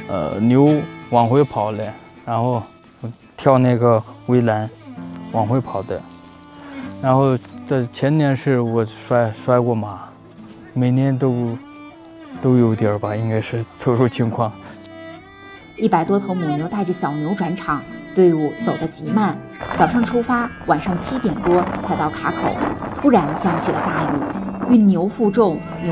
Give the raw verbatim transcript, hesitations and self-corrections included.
呃，牛往回跑了，然后跳那个围栏往回跑的。然后这前年是我摔摔过马，每年都都有点吧，应该是特殊情况。 一百多头母牛带着小牛转场，队伍走得极慢，早上出发，晚上七点多才到卡口。突然降起了大雨，运牛负重，牛